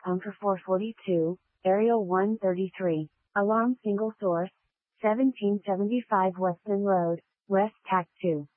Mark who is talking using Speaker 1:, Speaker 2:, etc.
Speaker 1: Bunker 442, Aerial 133. Alarm single source, 1775 Weston Road, West Tac 2.